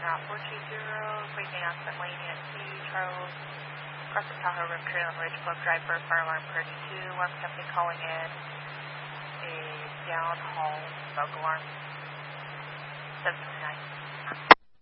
route 420, breaking accident lane ENT, Charles, crossing Tahoe Rim Trail and Ridge Bluff Driver, fire alarm 32, alarm company calling in a down home smoke alarm 729.